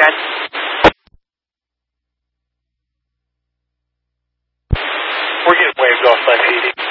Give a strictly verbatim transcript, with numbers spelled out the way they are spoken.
ten. We're getting waved off by P D.